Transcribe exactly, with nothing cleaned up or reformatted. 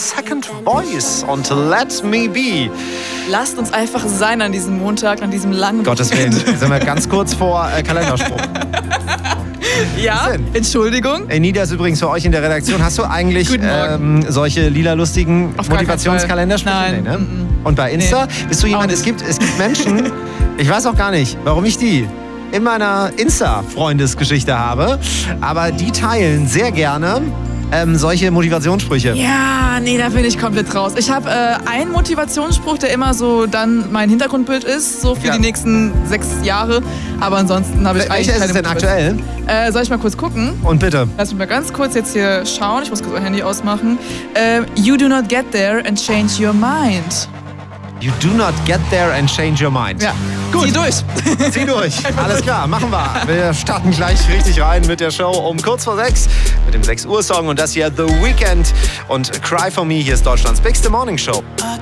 Second Voice und Let Me Be. Lasst uns einfach sein an diesem Montag, an diesem langen Gottes Willen, sind wir ganz kurz vor äh, Kalenderspruch. Ja, Entschuldigung. Ey, Nida ist übrigens für euch in der Redaktion. Hast du eigentlich ähm, solche lila lustigen Motivationskalendersprüche? Nein. Nee, ne? Und bei Insta? Nee. Bist du jemand, es gibt, es gibt Menschen, ich weiß auch gar nicht, warum ich die in meiner Insta-Freundesgeschichte habe, aber die teilen sehr gerne ähm, solche Motivationssprüche. Ja, nee, da bin ich komplett raus. Ich habe äh, einen Motivationsspruch, der immer so dann mein Hintergrundbild ist, so für ja. die nächsten sechs Jahre. Aber ansonsten habe ich Welcher eigentlich ist es denn aktuell? Äh, soll ich mal kurz gucken? Und bitte. Lass mich mal ganz kurz jetzt hier schauen. Ich muss kurz mein Handy ausmachen. Äh, you do not get there and change your mind. You do not get there and change your mind. Ja, gut. Zieh durch. Zieh durch. Alles klar, machen wir. Wir starten gleich richtig rein mit der Show um kurz vor sechs mit dem sechs Uhr Song und das hier The Weeknd und Cry For Me. Hier ist Deutschlands Bigste Morning Show.